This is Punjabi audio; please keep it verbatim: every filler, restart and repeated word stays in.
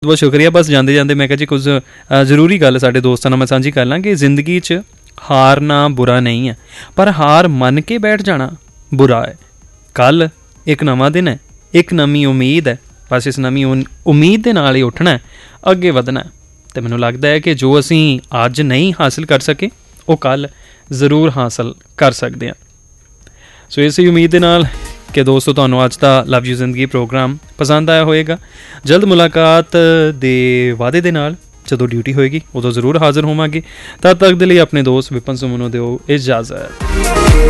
ਬਹੁਤ ਸ਼ੁਕਰੀਆ। ਬਸ ਜਾਂਦੇ ਜਾਂਦੇ ਮੈਂ ਕਿਹਾ ਜੀ ਕੁਝ ਜ਼ਰੂਰੀ ਗੱਲ ਸਾਡੇ ਦੋਸਤਾਂ ਨਾਲ ਮੈਂ ਸਾਂਝੀ ਕਰ ਲਾਂ ਕਿ ਜ਼ਿੰਦਗੀ 'ਚ ਹਾਰਨਾ ਬੁਰਾ ਨਹੀਂ ਹੈ, ਪਰ ਹਾਰ ਮੰਨ ਕੇ ਬੈਠ ਜਾਣਾ ਬੁਰਾ ਹੈ। ਕੱਲ੍ਹ ਇੱਕ ਨਵਾਂ ਦਿਨ ਹੈ, ਇੱਕ ਨਵੀਂ ਉਮੀਦ ਹੈ। ਬਸ ਇਸ ਨਵੀਂ ਉਮੀਦ ਦੇ ਨਾਲ ਹੀ ਉੱਠਣਾ, ਅੱਗੇ ਵਧਣਾ। ਅਤੇ ਮੈਨੂੰ ਲੱਗਦਾ ਹੈ ਕਿ ਜੋ ਅਸੀਂ ਅੱਜ ਨਹੀਂ ਹਾਸਿਲ ਕਰ ਸਕੇ ਉਹ ਕੱਲ੍ਹ ਜ਼ਰੂਰ ਹਾਸਿਲ ਕਰ ਸਕਦੇ ਹਾਂ। ਸੋ ਇਸੇ ਉਮੀਦ ਦੇ ਨਾਲ ਕਿ ਦੋਸਤੋ ਤੁਹਾਨੂੰ ਅੱਜ ਦਾ ਲਵ ਯੂ ਜ਼ਿੰਦਗੀ ਪ੍ਰੋਗਰਾਮ ਪਸੰਦ ਆਇਆ ਹੋਏਗਾ। ਜਲਦ ਮੁਲਾਕਾਤ ਦੇ ਵਾਅਦੇ ਦੇ ਨਾਲ ਜਦੋਂ ਡਿਊਟੀ ਹੋਏਗੀ ਉਦੋਂ ਜ਼ਰੂਰ ਹਾਜ਼ਰ ਹੋਵਾਂਗੇ। ਤਦ ਤੱਕ ਦੇ ਲਈ ਆਪਣੇ ਦੋਸਤ ਵਿਪਨ ਸੁਮਨ ਨੂੰ ਦਿਓ ਇਜਾਜ਼ਤ।